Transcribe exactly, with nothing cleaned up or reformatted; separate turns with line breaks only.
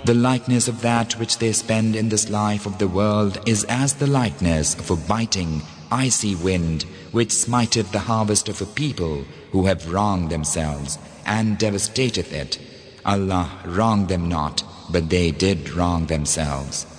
The likeness of that which they spend in this life of the world is as the likeness of a biting, icy wind which smiteth the harvest of a people who have wronged themselves and devastateth it. Allah wronged them not, but they did wrong themselves.